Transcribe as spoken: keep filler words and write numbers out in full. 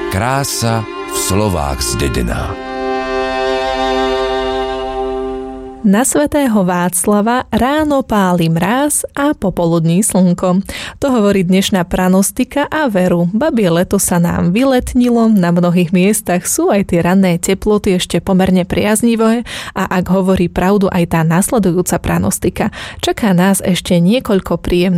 Krása v slovách zdedená. Na svätého Václava ráno páli mráz a popoludní slnko. To hovorí dnešná pranostika a veru. Babie leto sa nám vyletnilo, na mnohých miestach sú aj tie ranné teploty ešte pomerne priaznivé a ak hovorí pravdu aj tá nasledujúca pranostika, čaká nás ešte niekoľko príjemných